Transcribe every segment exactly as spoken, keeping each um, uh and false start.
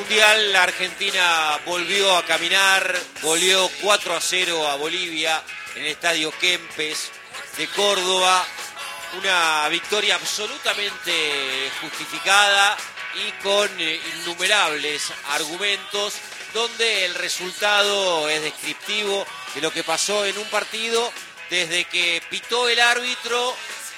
Mundial, la Argentina volvió a caminar, goleó cuatro a cero a Bolivia en el Estadio Kempes de Córdoba. Una victoria absolutamente justificada y con eh, innumerables argumentos, donde el resultado es descriptivo de lo que pasó en un partido desde que pitó el árbitro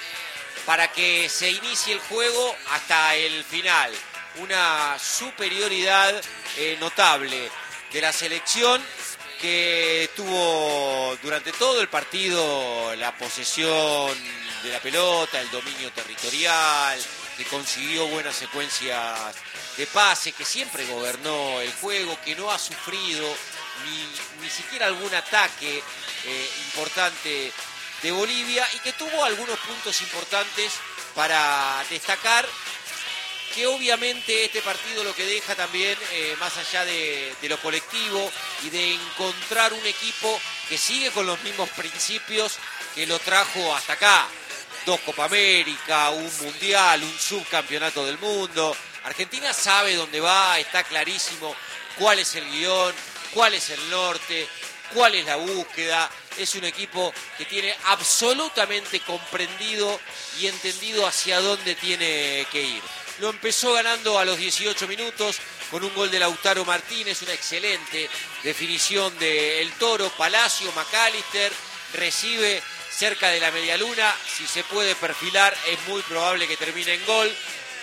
para que se inicie el juego hasta el final. Una superioridad eh, notable de la selección, que tuvo durante todo el partido la posesión de la pelota, el dominio territorial, que consiguió buenas secuencias de pase, que siempre gobernó el juego, que no ha sufrido ni, ni siquiera algún ataque eh, importante de Bolivia, y que tuvo algunos puntos importantes para destacar, que obviamente este partido lo que deja también, eh, más allá de, de lo colectivo y de encontrar un equipo que sigue con los mismos principios que lo trajo hasta acá. Dos Copa América, un Mundial, un subcampeonato del mundo. Argentina sabe dónde va, está clarísimo cuál es el guión, cuál es el norte, cuál es la búsqueda. Es un equipo que tiene absolutamente comprendido y entendido hacia dónde tiene que ir. Lo empezó ganando a los dieciocho minutos con un gol de Lautaro Martínez, una excelente definición del Toro. Palacio, McAllister, recibe cerca de la medialuna. Si se puede perfilar, es muy probable que termine en gol.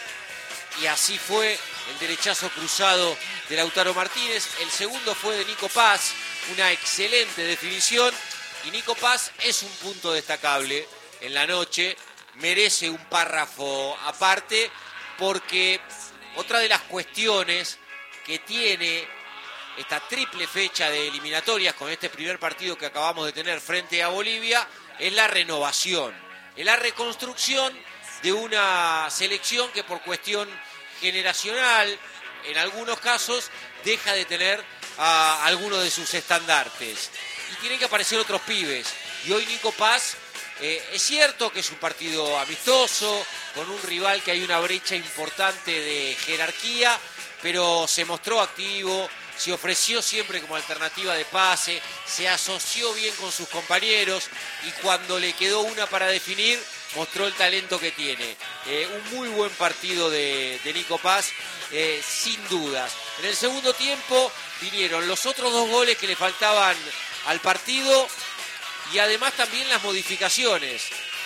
Y así fue el derechazo cruzado de Lautaro Martínez. El segundo fue de Nico Paz, una excelente definición. Y Nico Paz es un punto destacable en la noche, merece un párrafo aparte, porque otra de las cuestiones que tiene esta triple fecha de eliminatorias con este primer partido que acabamos de tener frente a Bolivia es la renovación, es la reconstrucción de una selección que por cuestión generacional, en algunos casos, deja de tener a algunos de sus estandartes. Y tienen que aparecer otros pibes. Y hoy Nico Paz, eh, es cierto que es un partido amistoso, con un rival que hay una brecha importante de jerarquía, pero se mostró activo, se ofreció siempre como alternativa de pase, se asoció bien con sus compañeros, y cuando le quedó una para definir, mostró el talento que tiene. Eh, un muy buen partido de, de Nico Paz, eh, sin dudas. En el segundo tiempo vinieron los otros dos goles que le faltaban al partido, y además también las modificaciones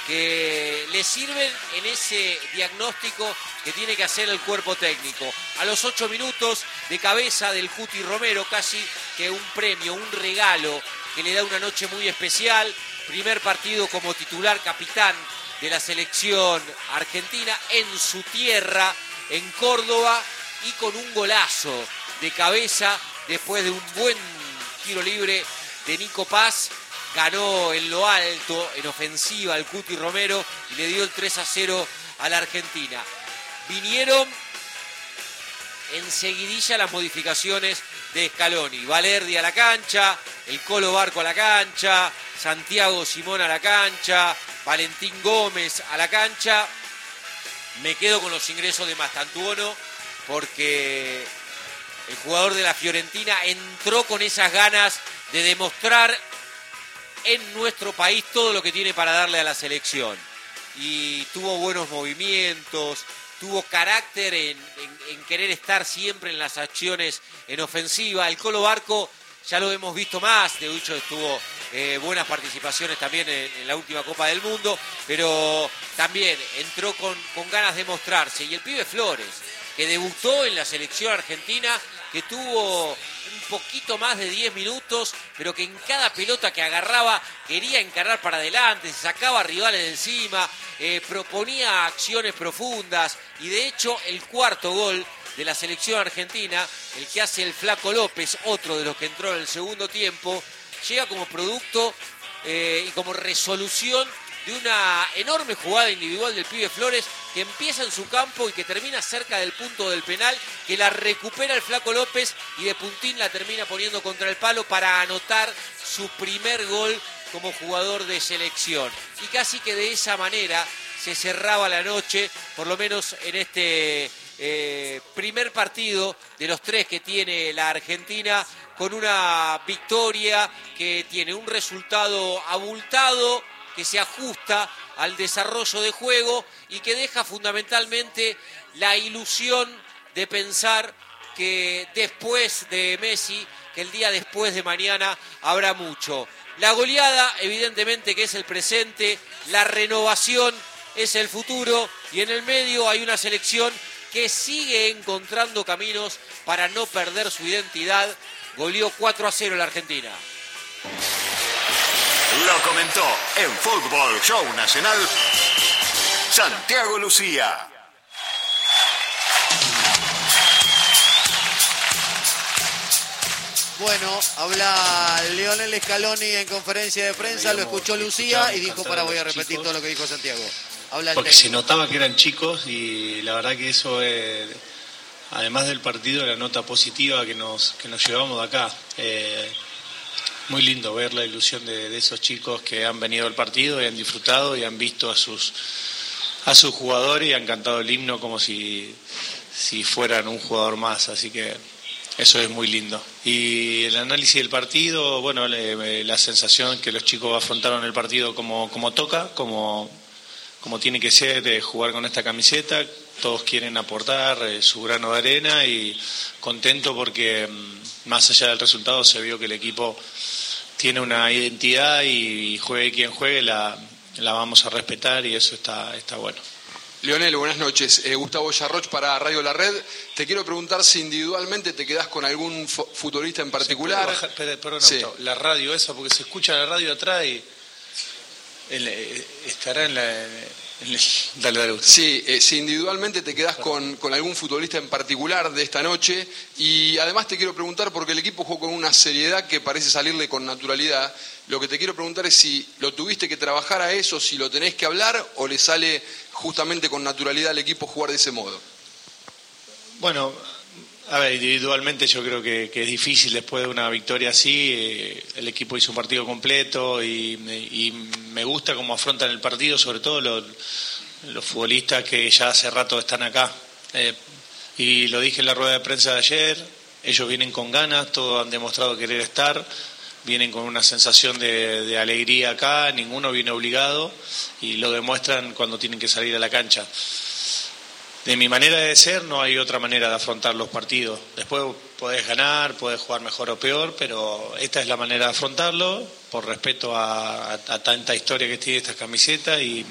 que le sirven en ese diagnóstico que tiene que hacer el cuerpo técnico. A los ocho minutos, de cabeza del Cuti Romero, casi que un premio, un regalo que le da una noche muy especial. Primer partido como titular, capitán de la selección argentina en su tierra, en Córdoba, y con un golazo de cabeza después de un buen tiro libre de Nico Paz. Ganó en lo alto, en ofensiva, el Cuti Romero, y le dio el tres a cero a la Argentina. Vinieron enseguidilla las modificaciones de Scaloni. Valerdi a la cancha, el Colo Barco a la cancha, Santiago Simón a la cancha, Valentín Gómez a la cancha. Me quedo con los ingresos de Mastantuono, porque el jugador de la Fiorentina entró con esas ganas de demostrar en nuestro país todo lo que tiene para darle a la selección. Y tuvo buenos movimientos, tuvo carácter en, en, en querer estar siempre en las acciones en ofensiva. El Colo Barco ya lo hemos visto más, de hecho estuvo eh, buenas participaciones también en, en la última Copa del Mundo, pero también entró con, con ganas de mostrarse. Y el pibe Flores, que debutó en la selección argentina, que tuvo un poquito más de diez minutos, pero que en cada pelota que agarraba quería encarar para adelante, se sacaba rivales de encima, eh, proponía acciones profundas, y de hecho el cuarto gol de la selección argentina, el que hace el Flaco López, otro de los que entró en el segundo tiempo, llega como producto eh, y como resolución de una enorme jugada individual del pibe Flores, que empieza en su campo y que termina cerca del punto del penal, que la recupera el Flaco López y de puntín la termina poniendo contra el palo para anotar su primer gol como jugador de selección. Y casi que de esa manera se cerraba la noche, por lo menos en este eh, primer partido de los tres que tiene la Argentina, con una victoria que tiene un resultado abultado, que se ajusta al desarrollo de juego y que deja fundamentalmente la ilusión de pensar que después de Messi, que el día después de mañana habrá mucho. La goleada, evidentemente, que es el presente, la renovación es el futuro, y en el medio hay una selección que sigue encontrando caminos para no perder su identidad. Goleó cuatro a cero la Argentina. Lo comentó en Fútbol Show Nacional Santiago Lucía. Bueno, habla Lionel Scaloni en conferencia de prensa, lo escuchó Lucía y dijo, para voy a repetir todo lo que dijo Santiago. Habla el Porque técnico. Se notaba que eran chicos y la verdad que eso es, además del partido, la nota positiva que nos, que nos llevamos de acá. Eh, muy lindo ver la ilusión de, de esos chicos que han venido al partido y han disfrutado y han visto a sus, a sus jugadores y han cantado el himno como si, si fueran un jugador más, así que eso es muy lindo. Y el análisis del partido, bueno, le, la sensación que los chicos afrontaron el partido como, como toca, como, como tiene que ser, de jugar con esta camiseta. Todos quieren aportar eh, su grano de arena y contento porque mm, más allá del resultado se vio que el equipo tiene una identidad y, y juegue quien juegue, la, la vamos a respetar y eso está, está bueno. Lionel, buenas noches. Eh, Gustavo Yarroch para Radio La Red. Te quiero preguntar si individualmente te quedás con algún futbolista en particular. Bajar, perdón, perdón, sí. Gustavo, la radio esa, porque se escucha la radio atrás y el, estará en la... En el, dale, dale, Gustavo. Sí, eh, si individualmente te quedás con, con algún futbolista en particular de esta noche. Y además te quiero preguntar, porque el equipo jugó con una seriedad que parece salirle con naturalidad. Lo que te quiero preguntar es si lo tuviste que trabajar a eso, si lo tenés que hablar o le sale justamente con naturalidad al equipo jugar de ese modo. Bueno, a ver, individualmente yo creo que, que es difícil después de una victoria así. Eh, el equipo hizo un partido completo y, y me gusta cómo afrontan el partido, sobre todo los, los futbolistas que ya hace rato están acá. Eh, y lo dije en la rueda de prensa de ayer, ellos vienen con ganas, todos han demostrado querer estar. Vienen con una sensación de, de alegría acá, ninguno viene obligado y lo demuestran cuando tienen que salir a la cancha. De mi manera de ser no hay otra manera de afrontar los partidos. Después podés ganar, podés jugar mejor o peor, pero esta es la manera de afrontarlo, por respeto a, a, a tanta historia que tiene esta camiseta y,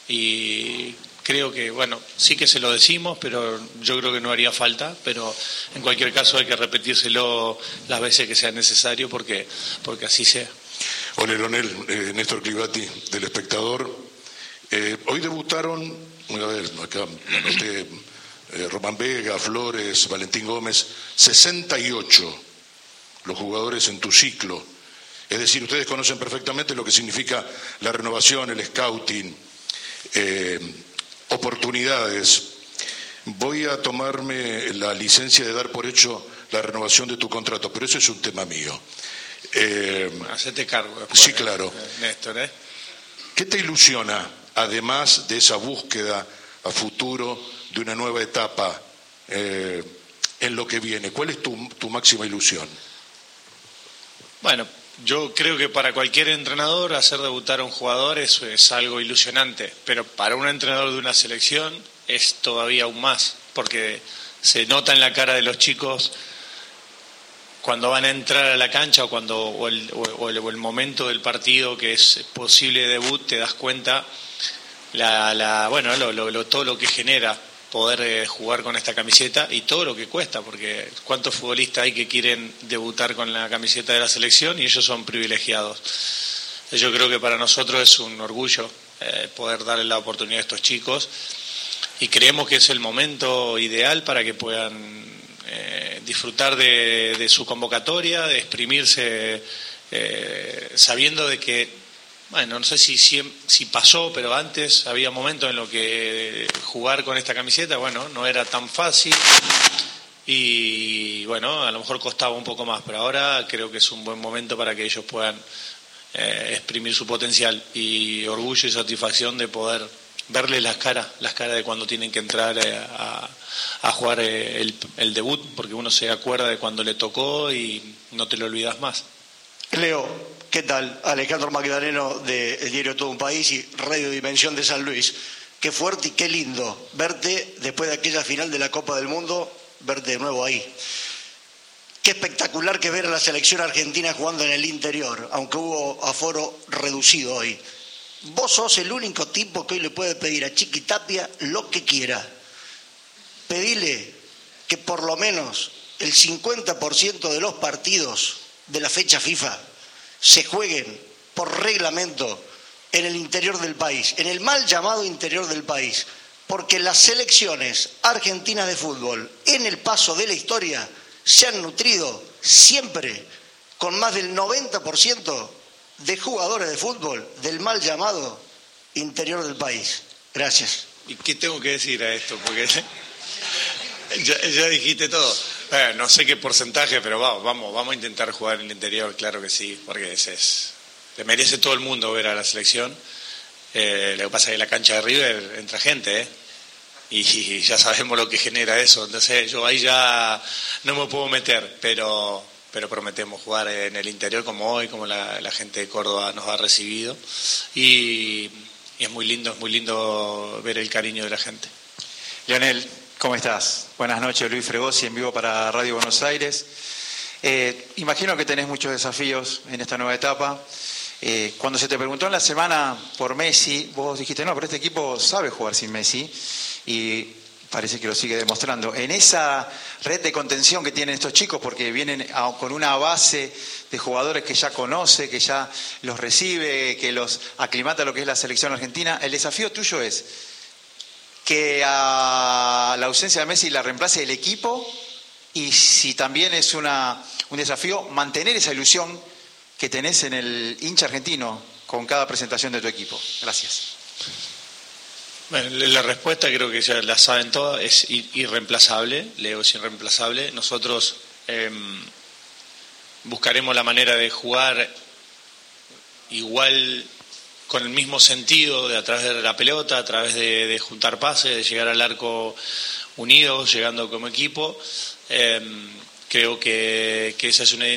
y creo que, bueno, sí que se lo decimos, pero yo creo que no haría falta, pero en cualquier caso hay que repetírselo las veces que sea necesario porque, porque así sea. Hola, Lionel, eh, Néstor Clivati, del Espectador. Eh, hoy debutaron, a ver, acá anoté, eh, Román Vega, Flores, Valentín Gómez, sesenta y ocho los jugadores en tu ciclo. Es decir, ustedes conocen perfectamente lo que significa la renovación, el scouting, eh, oportunidades. Voy a tomarme la licencia de dar por hecho la renovación de tu contrato, pero eso es un tema mío. Eh, Hacete cargo después, sí, claro. eh, Néstor, ¿eh? ¿Qué te ilusiona, además de esa búsqueda a futuro de una nueva etapa eh, en lo que viene? ¿Cuál es tu, tu máxima ilusión? Bueno, yo creo que para cualquier entrenador hacer debutar a un jugador eso es algo ilusionante, pero para un entrenador de una selección es todavía aún más, porque se nota en la cara de los chicos cuando van a entrar a la cancha o cuando o el, o el, o el momento del partido que es posible debut, te das cuenta la, la bueno lo, lo, lo, todo lo que genera poder eh, jugar con esta camiseta y todo lo que cuesta, porque cuántos futbolistas hay que quieren debutar con la camiseta de la selección y ellos son privilegiados. Yo creo que para nosotros es un orgullo eh, poder darle la oportunidad a estos chicos y creemos que es el momento ideal para que puedan eh, disfrutar de, de su convocatoria, de exprimirse eh, sabiendo de que, bueno, no sé si, si, si pasó, pero antes había momentos en los que jugar con esta camiseta, bueno, no era tan fácil y, bueno, a lo mejor costaba un poco más, pero ahora creo que es un buen momento para que ellos puedan eh, exprimir su potencial y orgullo y satisfacción de poder verle las caras, las caras de cuando tienen que entrar eh, a, a jugar eh, el, el debut, porque uno se acuerda de cuando le tocó y no te lo olvidas más. Leo, ¿qué tal? Alejandro Magdaleno del diario Todo un País y Radio Dimensión de San Luis. Qué fuerte y qué lindo verte después de aquella final de la Copa del Mundo, verte de nuevo ahí. Qué espectacular que ver a la selección argentina jugando en el interior, aunque hubo aforo reducido hoy. Vos sos el único tipo que hoy le puede pedir a Chiqui Tapia lo que quiera. Pedile que por lo menos el cincuenta por ciento de los partidos de la fecha FIFA se jueguen por reglamento en el interior del país, en el mal llamado interior del país, porque las selecciones argentinas de fútbol en el paso de la historia se han nutrido siempre con más del noventa por ciento de jugadores de fútbol del mal llamado interior del país. Gracias. ¿Y qué tengo que decir a esto? Porque ya, ya dijiste todo. Eh, no sé qué porcentaje, pero vamos, vamos, vamos a intentar jugar en el interior, claro que sí, porque ese es, le merece todo el mundo ver a la selección. Eh, lo que pasa es que en la cancha de River entra gente, ¿eh? Y, y ya sabemos lo que genera eso. Entonces yo ahí ya no me puedo meter, pero, pero prometemos jugar en el interior como hoy, como la, la gente de Córdoba nos ha recibido. Y, y es muy lindo, es muy lindo ver el cariño de la gente. Lionel, ¿cómo estás? Buenas noches, Luis Fregosi en vivo para Radio Buenos Aires. Eh, imagino que tenés muchos desafíos en esta nueva etapa. Eh, cuando se te preguntó en la semana por Messi, vos dijiste, no, pero este equipo sabe jugar sin Messi, y parece que lo sigue demostrando. En esa red de contención que tienen estos chicos, porque vienen a, con una base de jugadores que ya conoce, que ya los recibe, que los aclimata a lo que es la selección argentina, el desafío tuyo es que a la ausencia de Messi la reemplace el equipo, y si también es una, un desafío mantener esa ilusión que tenés en el hincha argentino con cada presentación de tu equipo. Gracias. Bueno, la respuesta creo que ya la saben todas, es irreemplazable. Leo es irreemplazable. Nosotros eh, buscaremos la manera de jugar igual, con el mismo sentido, de a través de la pelota, a través de, de juntar pases, de llegar al arco unidos, llegando como equipo. Eh, creo que, que esa es una